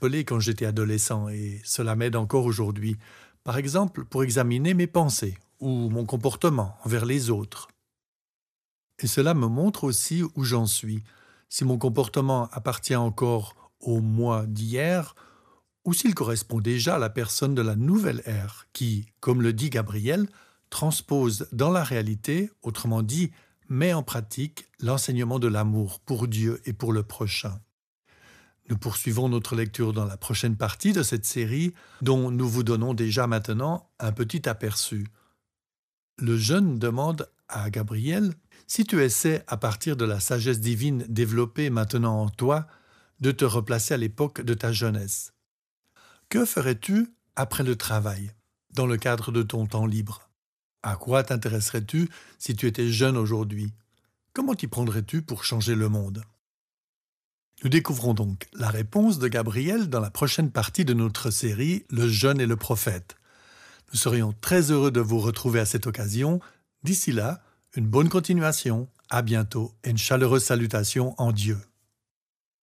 interpellé quand j'étais adolescent et cela m'aide encore aujourd'hui. Par exemple, pour examiner mes pensées ou mon comportement envers les autres. Et cela me montre aussi où j'en suis. Si mon comportement appartient encore au moi d'hier ou s'il correspond déjà à la personne de la nouvelle ère qui, comme le dit Gabriel, transpose dans la réalité, autrement dit, met en pratique l'enseignement de l'amour pour Dieu et pour le prochain. Nous poursuivons notre lecture dans la prochaine partie de cette série dont nous vous donnons déjà maintenant un petit aperçu. Le jeune demande à Gabriel si tu essaies, à partir de la sagesse divine développée maintenant en toi, de te replacer à l'époque de ta jeunesse. Que ferais-tu après le travail, dans le cadre de ton temps libre? À quoi t'intéresserais-tu si tu étais jeune aujourd'hui? Comment t'y prendrais-tu pour changer le monde? Nous découvrons donc la réponse de Gabriel dans la prochaine partie de notre série Le jeune et le prophète. Nous serions très heureux de vous retrouver à cette occasion. D'ici là, une bonne continuation, à bientôt et une chaleureuse salutation en Dieu.